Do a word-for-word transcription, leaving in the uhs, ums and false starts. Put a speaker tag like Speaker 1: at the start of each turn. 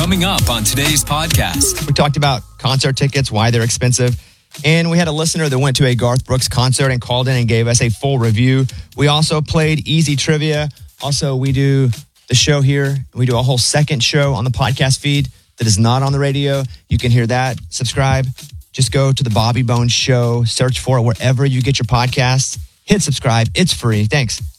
Speaker 1: Coming up on today's podcast.
Speaker 2: We talked about concert tickets, why they're expensive. And we had a listener that went to a Garth Brooks concert and called in and gave us a full review. We also played Easy Trivia. Also, we do the show here. We do a whole second show on the podcast feed that is not on the radio. You can hear that. Subscribe. Just go to the Bobby Bones Show. Search for it wherever you get your podcasts. Hit subscribe. It's free. Thanks.